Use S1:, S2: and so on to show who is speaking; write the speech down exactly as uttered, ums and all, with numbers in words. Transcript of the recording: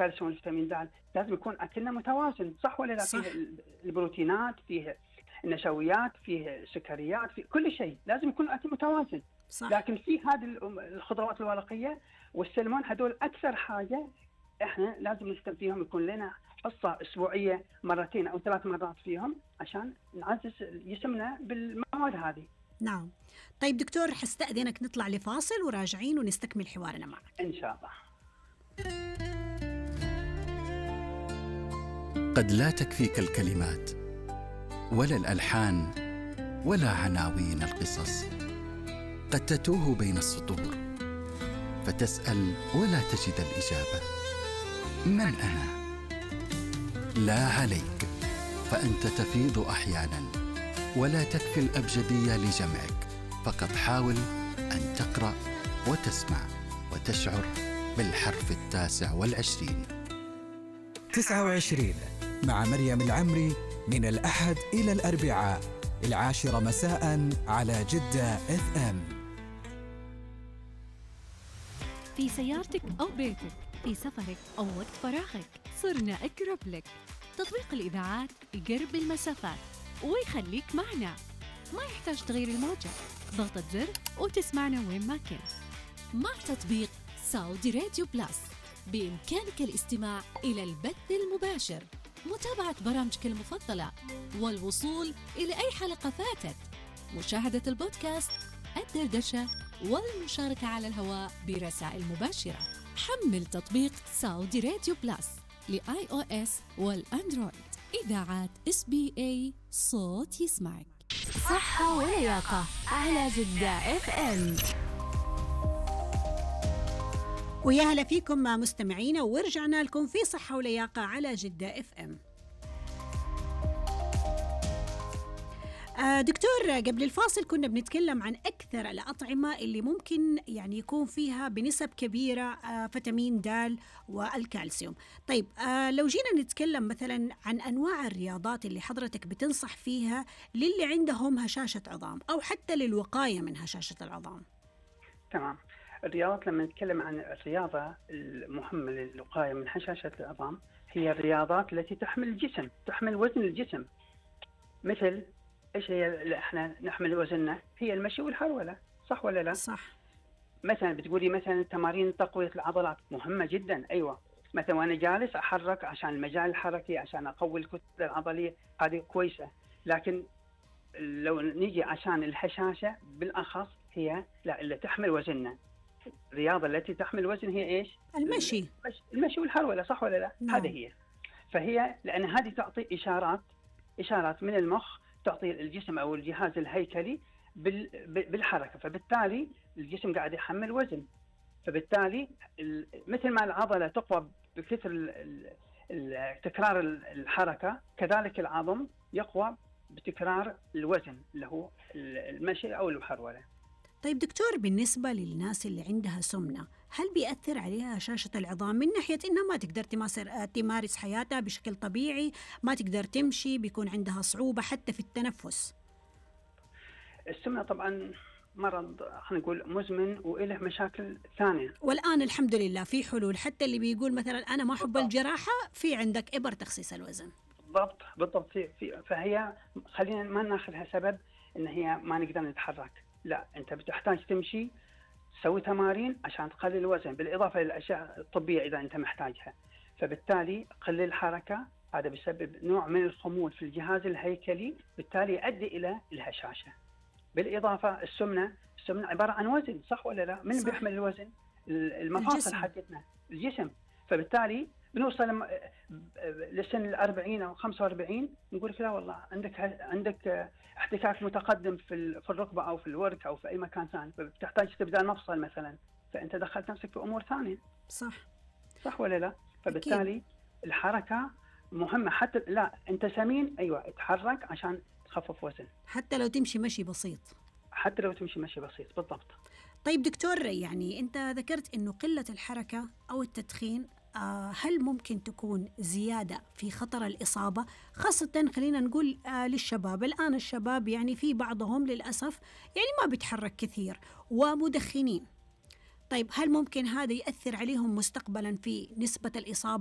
S1: الكالسيوم والفيتامين د لازم يكون اكلنا متوازن، صح ولا لا؟
S2: صح.
S1: فيه البروتينات، فيه النشويات، فيه سكريات، في كل شيء لازم يكون اكل متوازن.
S2: صح.
S1: لكن في هذه الخضروات الورقيه والسلمون هذول اكثر حاجه احنا لازم نهتم فيهم، يكون لنا حصه اسبوعيه مرتين او ثلاث مرات فيهم عشان نعزز جسمنا بالمواد هذه.
S2: نعم. طيب دكتور، حستأذنك نطلع لفاصل وراجعين ونستكمل حوارنا معك
S1: ان شاء الله.
S3: قد لا تكفيك الكلمات ولا الألحان ولا عناوين القصص، قد تتوه بين السطور فتسأل ولا تجد الإجابة. من أنا؟ لا عليك، فأنت تفيض أحياناً ولا تكفي الأبجدية لجمعك، فقط حاول أن تقرأ وتسمع وتشعر بالحرف التاسع والعشرين.
S4: تسعة وعشرين مع مريم العمري، من الأحد إلى الأربعاء العاشرة مساء على جدة إف إم.
S5: في سيارتك أو بيتك، في سفرك أو وقت فراغك، صرنا أقرب لك. تطبيق الإذاعات يقرب المسافات ويخليك معنا، ما يحتاج تغير الموجة، ضغطة زر وتسمعنا وين ما كنت.
S6: مع تطبيق سعودي راديو بلس بإمكانك الاستماع إلى البث المباشر، متابعة برامجك المفضلة، والوصول إلى أي حلقة فاتت، مشاهدة البودكاست، الدردشة، والمشاركة على الهواء برسائل مباشرة. حمل تطبيق سعودي راديو بلس لآي أو إس والأندرويد. إذاعات إس بي إيه، صوت يسمعك.
S5: صحة ولياقة على جدة إف إم.
S2: ويا هلا فيكم مستمعينا، ورجعنا لكم في صحة ولياقة على جدة إف إم. دكتور، قبل الفاصل كنا بنتكلم عن أكثر الأطعمة اللي ممكن يعني يكون فيها بنسب كبيرة فيتامين د والكالسيوم. طيب لو جينا نتكلم مثلا عن أنواع الرياضات اللي حضرتك بتنصح فيها للي عندهم هشاشة عظام أو حتى للوقاية من هشاشة العظام.
S1: تمام. الرياضات، لما نتكلم عن الرياضة المهمة للوقاية من هشاشة العظام، هي الرياضات التي تحمل الجسم، تحمل وزن الجسم. مثل ايش هي اللي احنا نحمل وزننا؟ هي المشي والهرولة، صح ولا لا؟
S2: صح.
S1: مثلا بتقولي مثلا تمارين تقوية العضلات مهمة جدا، ايوه. مثلا وانا جالس احرك عشان المجال الحركي، عشان اقوي الكتلة العضلية، هذه كويسة. لكن لو نيجي عشان الهشاشة بالاخص، هي لا، اللي تحمل وزننا، الرياضة التي تحمل وزن هي ايش؟
S2: المشي.
S1: المشي والهرولة، صح ولا لا؟
S2: نعم.
S1: هذه هي. فهي لان هذه تعطي اشارات اشارات من المخ، تعطي الجسم او الجهاز الهيكلي بالحركه، فبالتالي الجسم قاعد يحمل وزن. فبالتالي مثل ما العضله تقوى بكثر تكرار الحركه، كذلك العظم يقوى بتكرار الوزن اللي هو المشي او الهروله.
S2: طيب دكتور، بالنسبة للناس اللي عندها سمنة، هل بيأثر عليها هشاشة العظام من ناحية إنها ما تقدر تمارس حياتها بشكل طبيعي، ما تقدر تمشي، بيكون عندها صعوبة حتى في التنفس؟
S1: السمنة طبعا مرض خلينا نقول مزمن وإله مشاكل ثانية،
S2: والآن الحمد لله في حلول. حتى اللي بيقول مثلا أنا ما أحب الجراحة، في عندك إبر تخسيس الوزن.
S1: بالضبط بالضبط. في في فهي خلينا ما ناخذها سبب إن هي ما نقدر نتحرك، لا، أنت بتحتاج تمشي، تسوي تمارين عشان تقلل الوزن، بالإضافة للأشياء الطبية إذا أنت محتاجها. فبالتالي قلل الحركة، هذا بيسبب نوع من الخمول في الجهاز الهيكلي، بالتالي يؤدي إلى الهشاشة. بالإضافة السمنة، السمنة عبارة عن وزن، صح ولا لا؟ من صح. بيحمل الوزن؟ المفاصل حقتنا، الجسم. فبالتالي بنوصل لسن الأربعين أو خمسة وأربعين نقول لك لا والله عندك عندك احتكاك متقدم في في الركبة أو في الورك أو في أي مكان ثاني، فبتحتاج تبدأ مفصل مثلا، فأنت دخلت نفسك في أمور ثانية.
S2: صح.
S1: صح ولا لا؟ فبالتالي أكيد. الحركة مهمة. حتى لا أنت سمين، أيوة اتحرك عشان تخفف وزن،
S2: حتى لو تمشي مشي بسيط.
S1: حتى لو تمشي مشي بسيط، بالضبط.
S2: طيب دكتور، يعني أنت ذكرت إنه قلة الحركة أو التدخين هل ممكن تكون زيادة في خطر الإصابة، خاصة خلينا نقول للشباب الآن؟ الشباب يعني في بعضهم للأسف يعني ما بيتحرك كثير ومدخنين. طيب هل ممكن هذا يأثر عليهم مستقبلا في نسبة الإصابة